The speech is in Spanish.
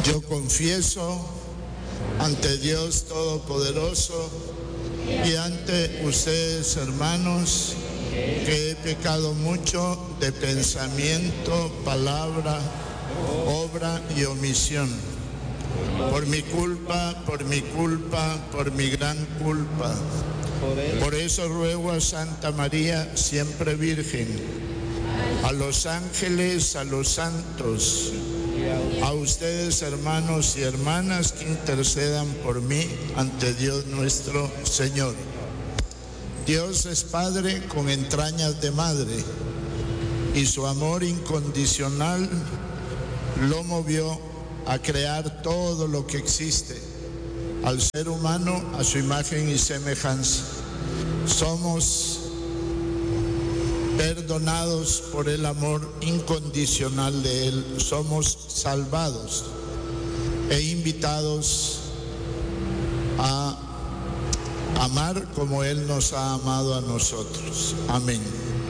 Yo confieso ante Dios Todopoderoso y ante ustedes, hermanos, que he pecado mucho de pensamiento, palabra, obra y omisión. Por mi culpa, por mi gran culpa. Por eso ruego a Santa María, siempre Virgen, a los ángeles, a los santos, a ustedes, hermanos y hermanas, que intercedan por mí ante Dios nuestro Señor. Dios es Padre con entrañas de madre, y su amor incondicional lo movió a crear todo lo que existe, al ser humano a su imagen y semejanza. Somos perdonados por el amor incondicional de Él, somos salvados e invitados a amar como Él nos ha amado a nosotros. Amén.